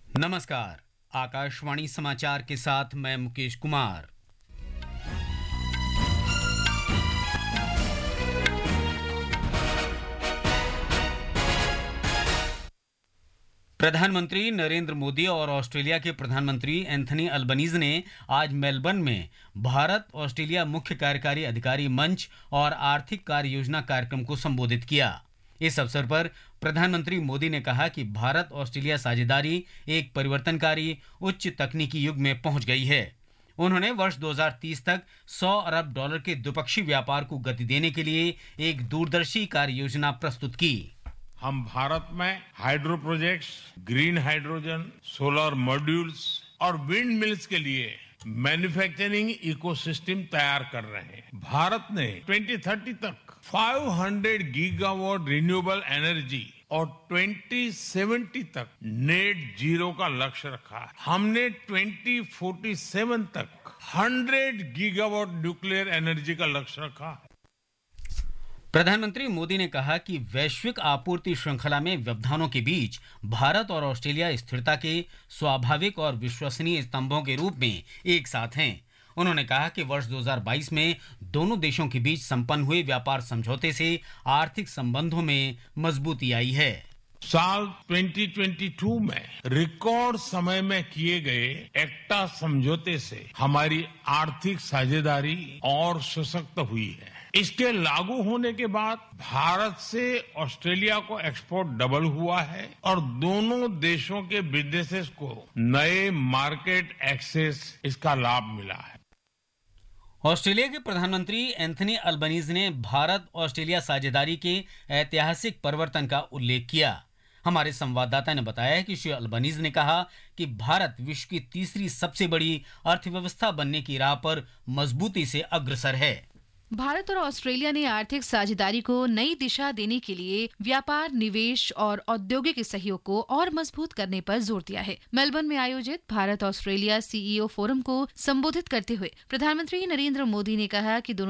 नमस्कार। आकाशवाणी समाचार के साथ मैं मुकेश कुमार। प्रधानमंत्री नरेंद्र मोदी और ऑस्ट्रेलिया के प्रधानमंत्री एंथनी अल्बनीज ने आज मेलबर्न में भारत ऑस्ट्रेलिया मुख्य कार्यकारी अधिकारी मंच और आर्थिक कार्य योजना कार्यक्रम को संबोधित किया। इस अवसर पर प्रधानमंत्री मोदी ने कहा कि भारत ऑस्ट्रेलिया साझेदारी एक परिवर्तनकारी उच्च तकनीकी युग में पहुंच गई है। उन्होंने वर्ष 2030 तक $100 अरब के द्विपक्षीय व्यापार को गति देने के लिए एक दूरदर्शी कार्य योजना प्रस्तुत की। हम भारत में hydro projects, green hydrogen, solar modules और विंड मिल्स के लिए मैन्युफैक्चरिंग इकोसिस्टम तैयार कर रहे हैं। भारत ने 2030 तक 500 गीगावाट रिन्यूएबल एनर्जी और 2070 तक नेट जीरो का लक्ष्य रखा है। हमने 2047 तक 100 गीगावाट न्यूक्लियर एनर्जी का लक्ष्य रखा है। प्रधानमंत्री मोदी ने कहा कि वैश्विक आपूर्ति श्रृंखला में व्यवधानों के बीच भारत और ऑस्ट्रेलिया स्थिरता के स्वाभाविक और विश्वसनीय स्तंभों के रूप में एक साथ हैं। उन्होंने कहा कि वर्ष 2022 में दोनों देशों के बीच संपन्न हुए व्यापार समझौते से आर्थिक संबंधों में मजबूती आई है। साल 2022 में रिकॉर्ड समय में किए गए एक्टा समझौते से हमारी आर्थिक साझेदारी और सशक्त हुई है। इसके लागू होने के बाद भारत से ऑस्ट्रेलिया को एक्सपोर्ट डबल हुआ है और दोनों देशों के बिजनेसेस को नए मार्केट एक्सेस इसका लाभ मिला है। ऑस्ट्रेलिया के प्रधानमंत्री एंथनी अल्बनीज ने भारत ऑस्ट्रेलिया साझेदारी के ऐतिहासिक परिवर्तन का उल्लेख किया। हमारे संवाददाता ने बताया कि श्री अल्बनीज ने कहा कि भारत विश्व की तीसरी सबसे बड़ी अर्थव्यवस्था बनने की राह पर मजबूती से अग्रसर है। भारत और ऑस्ट्रेलिया ने आर्थिक साझेदारी को नई दिशा देने के लिए व्यापार, निवेश और औद्योगिक सहयोग को और मजबूत करने पर जोर दिया है। मेलबर्न में आयोजित भारत ऑस्ट्रेलिया सीईओ फोरम को संबोधित करते हुए प्रधानमंत्री नरेंद्र मोदी ने कहा कि दोनों